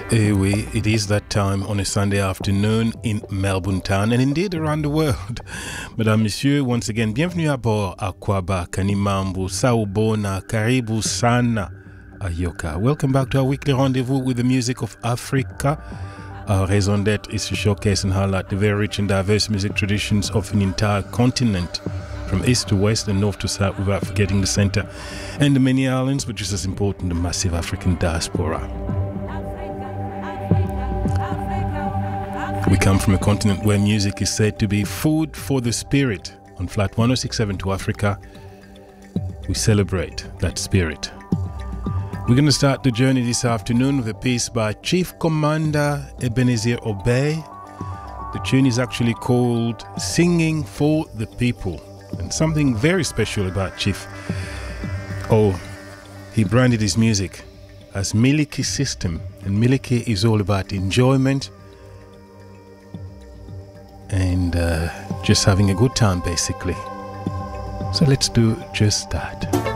Oui, it is that time on a Sunday afternoon in Melbourne town and indeed around the world. Mesdames, Messieurs, once again, bienvenue à bord Akwaba, Kanimambu, Saubona, Karibu Sana, Ayoka. Welcome back to our weekly rendezvous with the music of Africa. Our raison d'être is to showcase and highlight the very rich and diverse music traditions of an entire continent, from east to west and north to south, without forgetting the center and the many islands, which is as important, the massive African diaspora. We come from a continent where music is said to be food for the spirit. On Flight 1067 to Africa, we celebrate that spirit. We're going to start the journey this afternoon with a piece by Chief Commander Ebenezer Obey. The tune is actually called Singing for the People. And something very special about Chief. He branded his music as Miliki System. And Miliki is all about enjoyment and just having a good time, basically. So let's do just that.